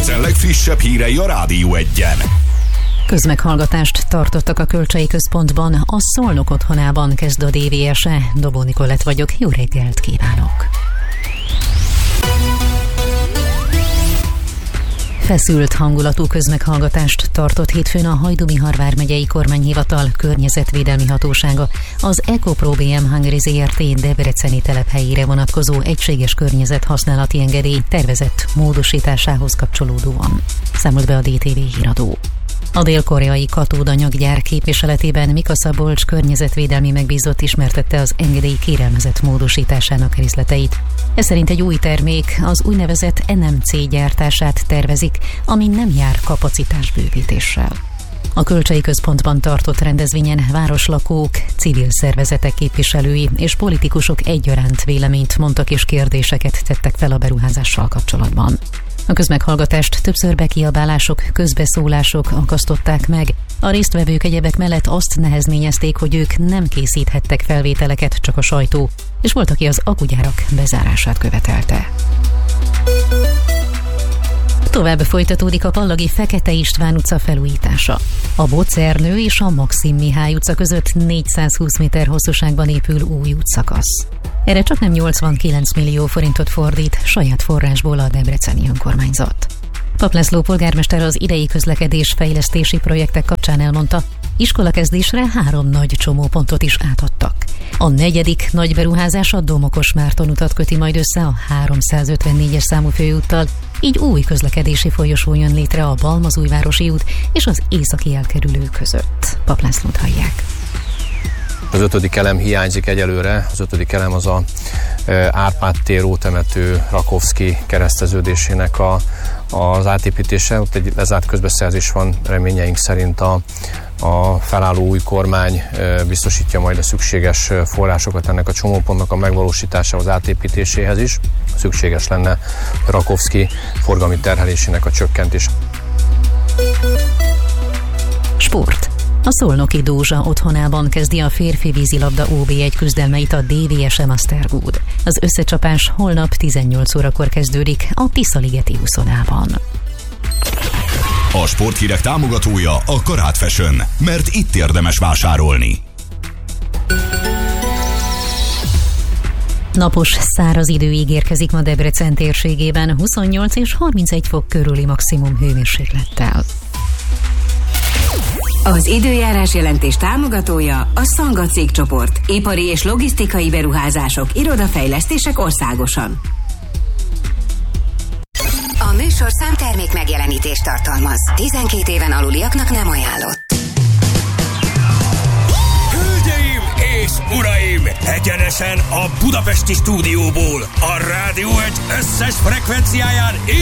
Debrecen legfrissebb hírei a Rádió Egyen. Közmeghallgatást tartottak a Kölcsei Központban, a Szolnok otthonában kezd a DVSE. Dobó Nikolett vagyok, jó reggelt kívánok! Feszült hangulatú közmeghallgatást tartott hétfőn a Hajdú-Bihar vármegyei kormányhivatal környezetvédelmi hatósága az EcoPro-BM Hungary Zrt. Debreceni telephelyére vonatkozó egységes környezethasználati engedély tervezett módosításához kapcsolódóan, számolt be a DTV híradó. A dél-koreai katódanyaggyár képviseletében Mika Szabolcs környezetvédelmi megbízott ismertette az engedély kérelmezett módosításának részleteit. Ez szerint egy új termék, az úgynevezett NMC gyártását tervezik, ami nem jár kapacitásbővítéssel. A Kölcsei Központban tartott rendezvényen városlakók, civil szervezetek képviselői és politikusok egyaránt véleményt mondtak és kérdéseket tettek fel a beruházással kapcsolatban. A közmeghallgatást többször bekiabálások, közbeszólások akasztották meg. A résztvevők egyebek mellett azt nehezményezték, hogy ők nem készíthettek felvételeket, csak a sajtó, és volt, aki az akugyárak bezárását követelte. Tovább folytatódik a pallagi Fekete István utca felújítása. A Bocernő és a Maxim Mihály utca között 420 méter hosszúságban épül új útszakasz. Erre csaknem 89 millió forintot fordít saját forrásból a debreceni önkormányzat. Pap László polgármester az idei közlekedés fejlesztési projektek kapcsán elmondta, iskolakezdésre 3 nagy csomópontot is átadtak. A 4. nagy beruházás a Domokos Márton utat köti majd össze a 354-es számú főúttal, így új közlekedési folyosó jön létre a Balmazújvárosi út és az északi elkerülő között. Pap Lászlót hallják. Az 5. elem hiányzik egyelőre. Az 5. elem az a Árpád tér ótemető Rakovszky kereszteződésének az átépítése. Ott egy lezárt közbeszerzés van, reményeink szerint a felálló új kormány biztosítja majd a szükséges forrásokat ennek a csomópontnak a megvalósításához, átépítéséhez is. Szükséges lenne Rakovszky forgalmi terhelésének a csökkentés. Sport. A Szolnoki Dózsa otthonában kezdi a férfi vízilabda OB1 küzdelmeit a DVSE Mastergood. Az összecsapás holnap 18 órakor kezdődik a Tiszaligeti úszodában. A sporthírek támogatója a Karát Fashion, mert itt érdemes vásárolni. Napos, száraz idő ígérkezik ma Debrecen térségében 28 és 31 fok körüli maximum hőmérséklettel. Az időjárás jelentés támogatója a Szanga cégcsoport. Ipari és logisztikai beruházások, irodafejlesztések országosan. A műsorszám termék megjelenítést tartalmaz. 12 éven aluliaknak nem ajánlott. Hölgyeim és uraim! Egyenesen a budapesti stúdióból, a Rádió Egy összes frekvenciáján